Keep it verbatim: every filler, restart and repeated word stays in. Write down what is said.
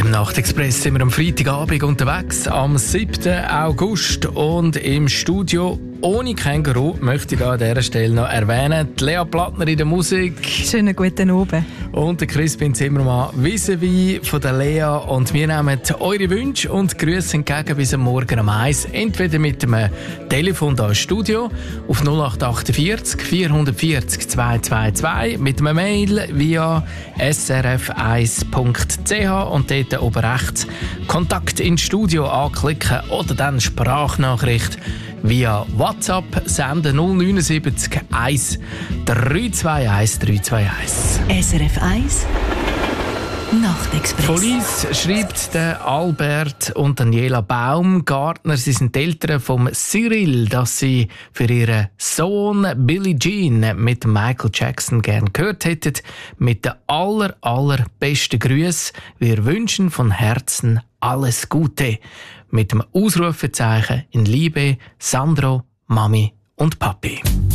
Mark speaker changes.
Speaker 1: Im Nachtexpress sind wir am Freitagabend unterwegs, am siebten August. Und im Studio ohne Känguru möchte ich an dieser Stelle noch erwähnen, die Lea Plattner in der Musik.
Speaker 2: Schönen guten Abend.
Speaker 1: Und der Crispin Zimmermann vis-à-vis von der Lea. Und wir nehmen eure Wünsche und Grüße entgegen bis am Morgen um eins. Entweder mit einem Telefon hier im Studio auf null acht achtundvierzig vierhundertvierzig zweihundertzweiundzwanzig, mit einem Mail via s r f eins punkt c h und dort oben rechts Kontakt ins Studio anklicken oder dann Sprachnachricht via WhatsApp senden null neun sieben eins drei zwei eins drei zwei eins.
Speaker 2: S R F eins Nachtexpress.
Speaker 1: Von uns schreibt der Albert und Daniela Baumgartner, sie sind die Eltern von Cyril, dass sie für ihren Sohn Billie Jean mit Michael Jackson gern gehört hätten. Mit den aller, allerbesten Grüßen. Wir wünschen von Herzen alles Gute. Mit dem Ausrufezeichen in Liebe, Sandro, Mami und Papi.